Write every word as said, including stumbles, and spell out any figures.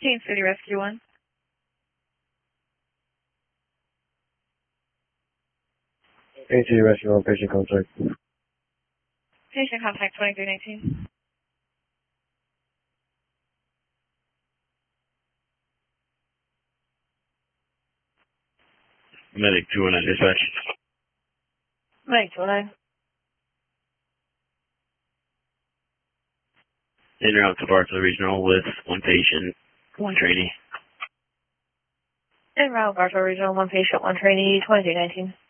Kansas City Rescue one. Kansas City Rescue one, patient contact. Patient contact twenty-three nineteen. Medic two one nine dispatch. Medic two one nine. En route to Bartow Regional with one patient, one trainee. En route, Bartow Regional, one patient, one trainee, twenty-three nineteen.